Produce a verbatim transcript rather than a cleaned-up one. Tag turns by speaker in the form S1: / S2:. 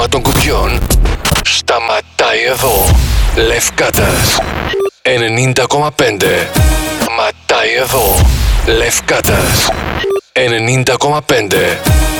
S1: των κουπιών σταματάει εδώ. Λευκάτας ενενήντα κόμμα πέντε. Σταματάει εδώ. Λευκάτας ενενήντα κόμμα πέντε.